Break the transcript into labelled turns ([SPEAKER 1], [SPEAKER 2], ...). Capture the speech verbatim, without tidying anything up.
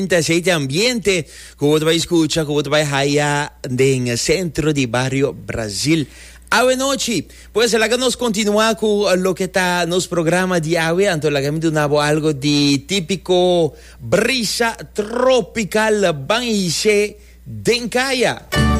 [SPEAKER 1] aceite ambiente, como te va a escuchar, como te va a allá en el centro de barrio Brasil. Ave noche, pues la que nos continúa con lo que está nos programa de ave, entonces la que me donaba algo de típico brisa tropical banhiche de Encaya.